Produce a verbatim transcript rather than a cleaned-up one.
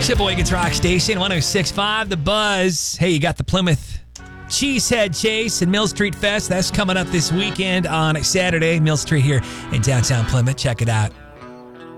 Sheboygan's Rock Station, one oh six point five, The Buzz. Hey, you got the Plymouth Cheesehead Chase and Mill Street Fest. That's coming up this weekend on Saturday. Mill Street here in downtown Plymouth. Check it out.